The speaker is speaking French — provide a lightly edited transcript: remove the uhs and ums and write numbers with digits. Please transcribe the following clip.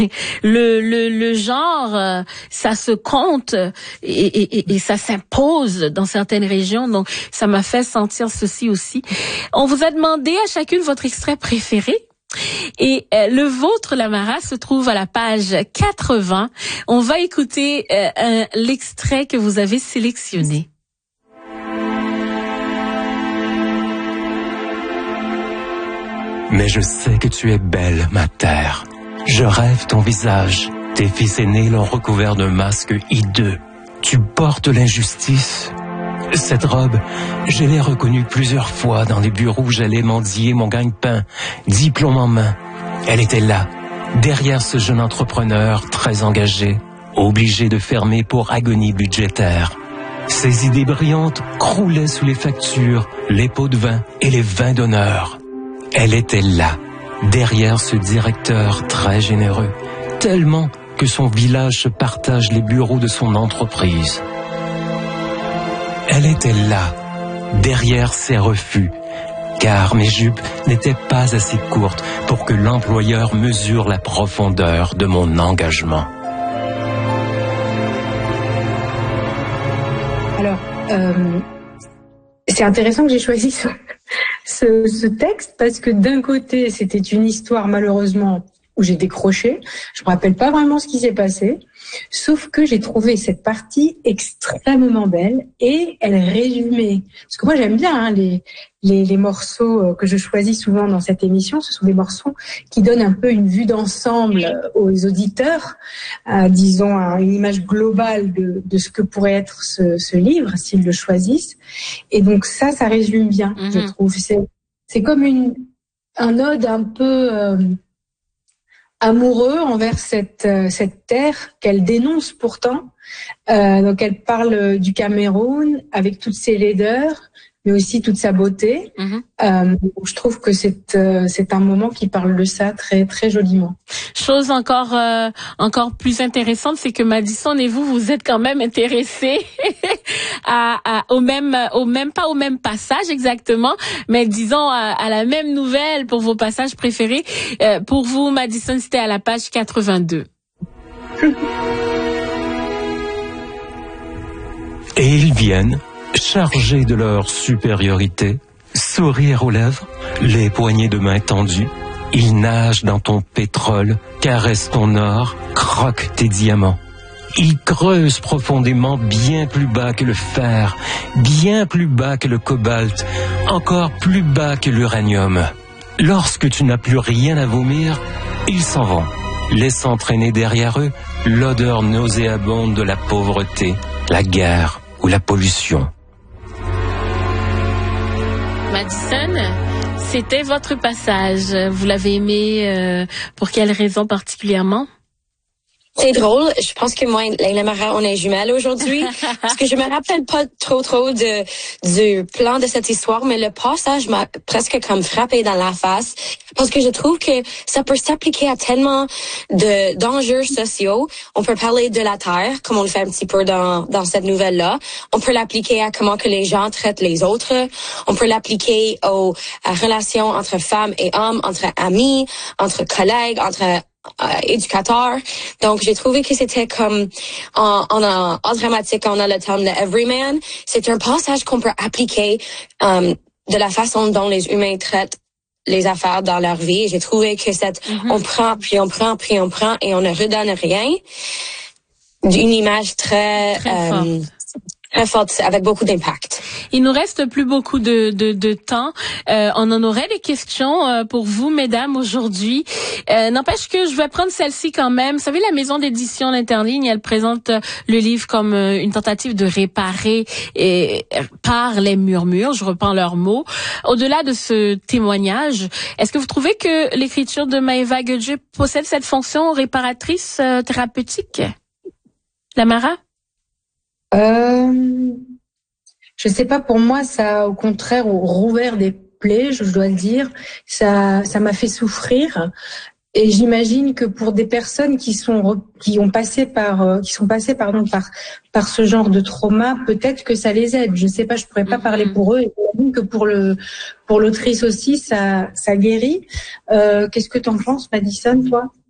Le genre, ça se compte et ça s'impose dans certaines régions. Donc, ça m'a fait sentir ceci aussi. On vous a demandé à chacune votre extrait préféré. Et le vôtre, Lamara, se trouve à la page 80. On va écouter l'extrait que vous avez sélectionné. Mais je sais que tu es belle, ma terre. Je rêve ton visage. Tes fils aînés l'ont recouvert d'un masque hideux. Tu portes l'injustice. Cette robe, je l'ai reconnue plusieurs fois dans les bureaux où j'allais mendier mon gagne-pain, diplôme en main. Elle était là, derrière ce jeune entrepreneur très engagé, obligé de fermer pour agonie budgétaire. Ses idées brillantes croulaient sous les factures, les pots de vin et les vins d'honneur. Elle était là, derrière ce directeur très généreux, tellement que son village se partage les bureaux de son entreprise. Elle était là, derrière ses refus, car mes jupes n'étaient pas assez courtes pour que l'employeur mesure la profondeur de mon engagement. Alors, c'est intéressant que j'ai choisi ce texte parce que d'un côté, c'était une histoire malheureusement où j'ai décroché. Je me rappelle pas vraiment ce qui s'est passé, sauf que j'ai trouvé cette partie extrêmement belle et elle résumait. Parce que moi j'aime bien les morceaux que je choisis souvent dans cette émission. Ce sont des morceaux qui donnent un peu une vue d'ensemble aux auditeurs, disons une image globale de ce que pourrait être ce livre s'ils le choisissent. Et donc ça résume bien, je trouve. C'est comme un ode un peu amoureux envers cette terre qu'elle dénonce pourtant. Donc elle parle du Cameroun avec toutes ses laideurs, mais aussi toute sa beauté. Je trouve que c'est un moment qui parle de ça très très joliment. Chose encore plus intéressante, c'est que Madison et vous êtes quand même intéressés au même passage exactement, mais disons à la même nouvelle pour vos passages préférés. Pour vous, Madison, c'était à la page 82. Et ils viennent, chargés de leur supériorité, sourire aux lèvres, les poignées de main tendues. Ils nagent dans ton pétrole, caressent ton or, croquent tes diamants. Ils creusent profondément, bien plus bas que le fer, bien plus bas que le cobalt, encore plus bas que l'uranium. Lorsque tu n'as plus rien à vomir, ils s'en vont, laissant traîner derrière eux l'odeur nauséabonde de la pauvreté, la guerre ou la pollution. Madison, c'était votre passage. Vous l'avez aimé pour quelle raison particulièrement? C'est drôle. Je pense que moi et Lamara, on est jumelles aujourd'hui. Parce que je me rappelle pas trop du plan de cette histoire, mais le passage m'a presque comme frappé dans la face. Parce que je trouve que ça peut s'appliquer à tellement d'enjeux sociaux. On peut parler de la terre, comme on le fait un petit peu dans cette nouvelle-là. On peut l'appliquer à comment que les gens traitent les autres. On peut l'appliquer aux relations entre femmes et hommes, entre amis, entre collègues, entre éducateur. Donc, j'ai trouvé que c'était comme en dramatique, on a le terme de everyman. C'est un passage qu'on peut appliquer de la façon dont les humains traitent les affaires dans leur vie. J'ai trouvé que on prend, puis on prend, puis on prend, et on ne redonne rien. Une image très forte, avec beaucoup d'impact. Il nous reste plus beaucoup de temps. On en aurait des questions pour vous, mesdames, aujourd'hui. N'empêche que je vais prendre celle-ci quand même. Vous savez, la maison d'édition L'Interligne, elle présente le livre comme une tentative de réparer par les murmures. Je reprends leurs mots. Au-delà de ce témoignage, est-ce que vous trouvez que l'écriture de Maëva Gudge possède cette fonction réparatrice thérapeutique? Lamara? Je sais pas, pour moi, ça, au contraire, rouvert des plaies, je dois le dire. Ça m'a fait souffrir. Et j'imagine que pour des personnes qui sont passées par ce genre de trauma, peut-être que ça les aide. Je sais pas, je pourrais pas parler pour eux. Et j'imagine que pour l'autrice aussi, ça guérit. Qu'est-ce que t'en penses, Madison, toi?